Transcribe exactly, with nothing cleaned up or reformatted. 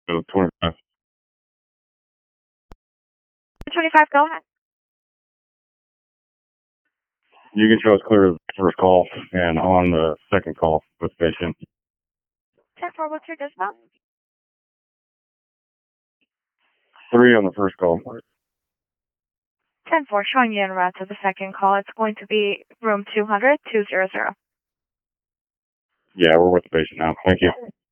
So twenty-five. twenty-five, go ahead. You can show us clear the first call and on the second call with the patient. ten four, what's your dismount? Three on the first call. ten four, showing you en route to the second call. It's going to be room two hundred, two hundred. Yeah, we're with the patient now. Thank you.